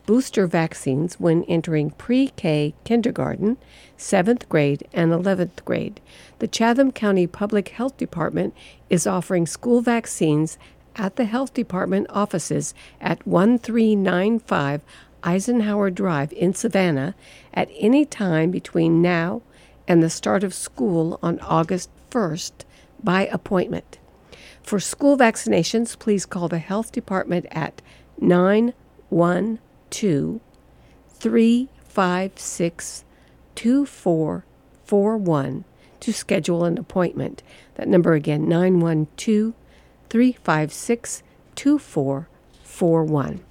booster vaccines when entering pre-K kindergarten, 7th grade, and 11th grade. The Chatham County Public Health Department is offering school vaccines at the Health Department offices at 1395 Eisenhower Drive in Savannah at any time between now and the start of school on August 1st by appointment. For school vaccinations, please call the Health Department at 912-356-2441 to schedule an appointment. That number again, 912-356-2441.